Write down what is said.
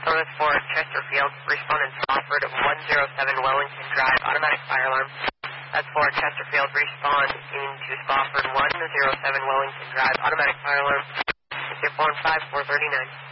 Plymouth 4, Chesterfield. Respond in Spofford, 107 Wellington Drive, automatic fire alarm. That's 4, Chesterfield. Respond into Spofford, 107 Wellington Drive, automatic fire alarm. It's your 4 and 5, 439.